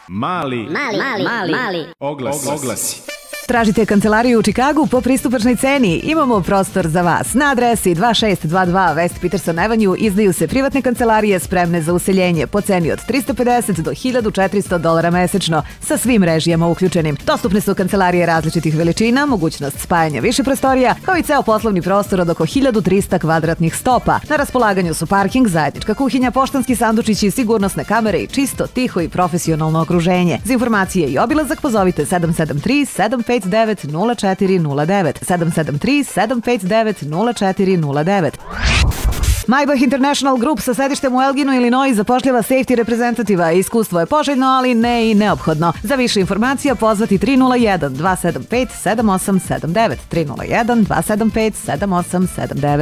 Mali oglasi. Tražite kancelariju u Čikagu po pristupačnoj ceni? Imamo prostor za vas. Na adresi 2622 West Peterson Avenue izdaju se privatne kancelarije spremne za useljenje po ceni od $350 do $1.400 mesečno, sa svim režijama uključenim. Dostupne su kancelarije različitih veličina, mogućnost spajanja više prostorija, kao i ceo poslovni prostor od oko 1300 kvadratnih stopa. Na raspolaganju su parking, zajednička kuhinja, poštanski sandučići, sigurnosne kamere i čisto, tiho i profesionalno okruženje. Za informacije i obilazak pozovite 773-759-0409. 773-759-0409. Maybach International Group sa sedištem u Elginu, Illinois zapošljava safety reprezentativa. Iskustvo je poželjno, ali ne i neophodno. Za više informacija pozvati 301-275-7879. 301-275-7879.